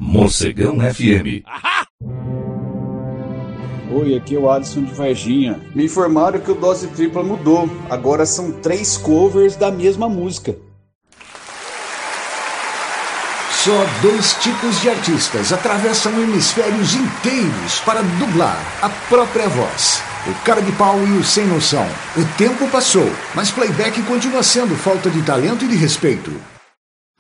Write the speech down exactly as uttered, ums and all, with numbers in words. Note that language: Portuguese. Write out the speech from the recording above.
Mocegão F M. Oi, aqui é o Alisson de Varginha. Me informaram que o Dose Tripla mudou. Agora são três covers da mesma música. Só dois tipos de artistas atravessam hemisférios inteiros para dublar a própria voz. O cara de pau e o sem noção. O tempo passou, mas playback continua sendo falta de talento e de respeito.